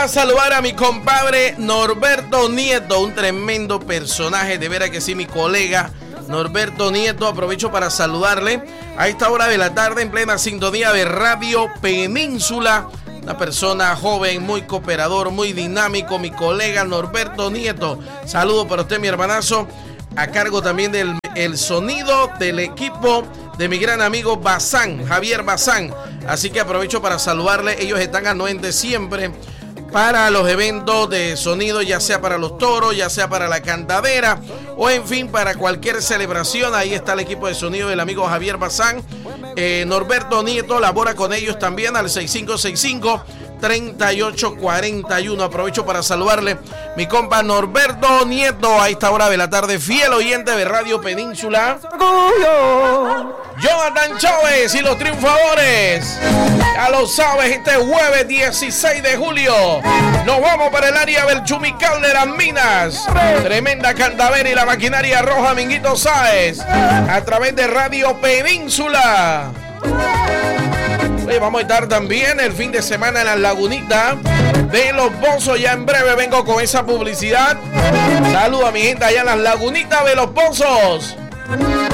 para saludar a mi compadre Norberto Nieto, un tremendo personaje, de veras que sí, mi colega Norberto Nieto. Aprovecho para saludarle a esta hora de la tarde en plena sintonía de Radio Península. Una persona joven, muy cooperador, muy dinámico, mi colega Norberto Nieto. Saludo para usted, mi hermanazo, a cargo también del el sonido del equipo de mi gran amigo Bazán, Javier Bazán. Así que aprovecho para saludarle. Ellos están anuentes siempre para los eventos de sonido, ya sea para los toros, ya sea para la cantadera o en fin, para cualquier celebración. Ahí está el equipo de sonido del amigo Javier Bazán. Norberto Nieto labora con ellos también al 6565-3841. Aprovecho para saludarle mi compa Norberto Nieto a esta hora de la tarde, fiel oyente de Radio Península. Jonathan Chávez y los triunfadores. Ya lo sabes, este jueves 16 de julio nos vamos para el área del Chumical de las Minas. Tremenda cantadera y la maquinaria roja Minguito Sáez a través de Radio Península. Oye, vamos a estar también el fin de semana en las lagunitas de Los Pozos. Ya en breve vengo con esa publicidad. Saludo a mi gente allá en las lagunitas de Los Pozos.